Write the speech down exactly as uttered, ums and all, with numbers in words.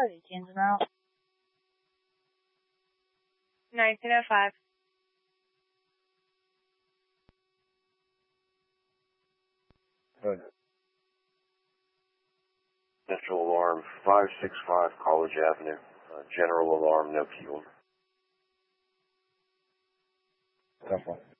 Hurricane now. nineteen oh five. Good. Central alarm five six five College Avenue. Uh, general alarm, no key order. Tough one.